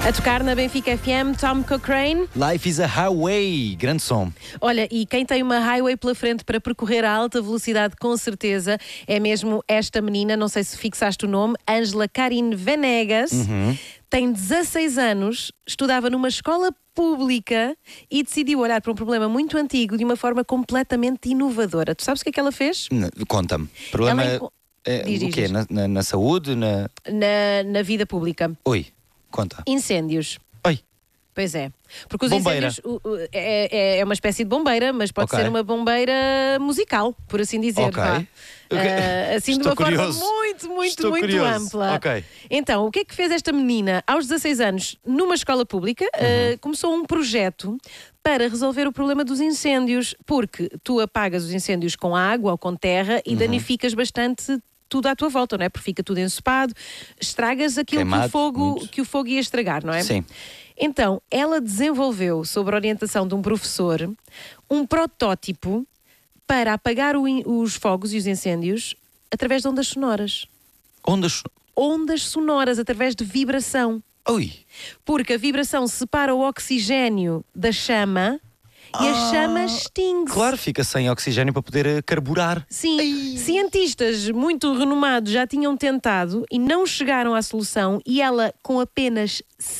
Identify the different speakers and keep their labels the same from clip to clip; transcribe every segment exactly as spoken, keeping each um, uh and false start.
Speaker 1: A tocar na Benfica F M, Tom Cochrane.
Speaker 2: Life is a highway, grande som.
Speaker 1: Olha, e quem tem uma highway pela frente para percorrer a alta velocidade, com certeza, é mesmo esta menina, não sei se fixaste o nome, Ângela Karine Venegas.
Speaker 2: Uhum.
Speaker 1: Tem dezasseis anos, estudava numa escola pública e decidiu olhar para um problema muito antigo de uma forma completamente inovadora. Tu sabes o que é que ela fez?
Speaker 2: N- Conta-me. Problema
Speaker 1: Ela enco-
Speaker 2: é,
Speaker 1: Diz,
Speaker 2: o
Speaker 1: diz,
Speaker 2: quê?
Speaker 1: diz.
Speaker 2: Na, na- na saúde? Na...
Speaker 1: Na, na vida pública.
Speaker 2: Oi, conta.
Speaker 1: Incêndios.
Speaker 2: Oi.
Speaker 1: Pois é. Porque os
Speaker 2: Bombeira.
Speaker 1: incêndios o- o- é, é uma espécie de bombeira, mas pode
Speaker 2: Ok.
Speaker 1: ser uma bombeira musical, por assim dizer.
Speaker 2: Ok.
Speaker 1: vá.
Speaker 2: Ok.
Speaker 1: Ah, assim de
Speaker 2: Estou
Speaker 1: uma
Speaker 2: curioso.
Speaker 1: forma muito, muito,
Speaker 2: Estou
Speaker 1: muito
Speaker 2: curioso.
Speaker 1: ampla.
Speaker 2: Ok.
Speaker 1: Então, o que é que fez esta menina aos dezasseis anos numa escola pública?
Speaker 2: Uhum.
Speaker 1: Ah, começou um projeto para resolver o problema dos incêndios, porque tu apagas os incêndios com água ou com terra e
Speaker 2: Uhum.
Speaker 1: danificas bastante tudo à tua volta, não é? Porque fica tudo ensopado, estragas aquilo que o,
Speaker 2: Queimado,
Speaker 1: fogo,
Speaker 2: muito.
Speaker 1: que o fogo ia estragar, não é?
Speaker 2: Sim.
Speaker 1: Então, ela desenvolveu, sob a orientação de um professor, um protótipo para apagar o in- os fogos e os incêndios através de ondas sonoras.
Speaker 2: Ondas.
Speaker 1: Ondas sonoras, através de vibração.
Speaker 2: Oi.
Speaker 1: Porque a vibração separa o oxigênio da chama e a chama extingue-se.
Speaker 2: Ah, Claro, fica sem oxigênio para poder eh, carburar.
Speaker 1: Sim, cientistas muito renomados já tinham tentado e não chegaram à solução, e ela, com apenas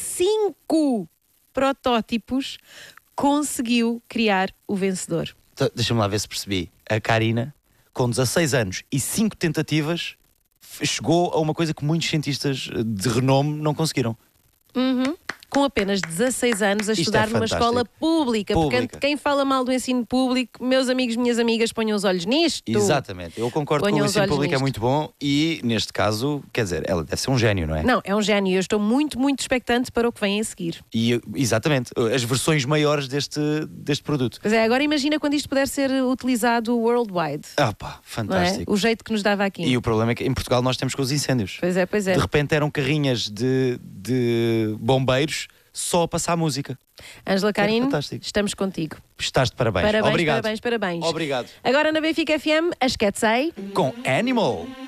Speaker 1: cinco protótipos, conseguiu criar o vencedor.
Speaker 2: Então, deixa-me lá ver se percebi. A Karina, com dezasseis anos e cinco tentativas, f- chegou a uma coisa que muitos cientistas eh, de renome não conseguiram.
Speaker 1: Uhum. Com apenas dezasseis anos a
Speaker 2: Isto
Speaker 1: estudar
Speaker 2: é
Speaker 1: numa
Speaker 2: fantástico.
Speaker 1: escola pública.
Speaker 2: Pública.
Speaker 1: Porque quem fala mal do ensino público, meus amigos, minhas amigas, ponham os olhos nisto.
Speaker 2: Exatamente. Eu concordo
Speaker 1: Ponham
Speaker 2: que o
Speaker 1: os
Speaker 2: ensino
Speaker 1: olhos
Speaker 2: público é
Speaker 1: nisto.
Speaker 2: muito bom e, neste caso, quer dizer, ela deve ser um gênio, não é?
Speaker 1: Não, é um gênio. Eu estou muito, muito expectante para o que vem a seguir.
Speaker 2: E, exatamente, as versões maiores deste, deste produto.
Speaker 1: Pois é, agora imagina quando isto puder ser utilizado worldwide.
Speaker 2: Ah pá,
Speaker 1: Não é?
Speaker 2: fantástico.
Speaker 1: O jeito que nos dava aqui.
Speaker 2: E o problema é que em Portugal nós temos com os incêndios.
Speaker 1: Pois é, pois é.
Speaker 2: De repente eram carrinhas de, de bombeiros só a passar música.
Speaker 1: Ângela Karine,
Speaker 2: fantástico.
Speaker 1: estamos contigo.
Speaker 2: Estás de parabéns.
Speaker 1: Parabéns,
Speaker 2: Obrigado.
Speaker 1: parabéns, parabéns.
Speaker 2: Obrigado.
Speaker 1: Agora na Benfica F M, as Cat Say.
Speaker 2: Com Animal.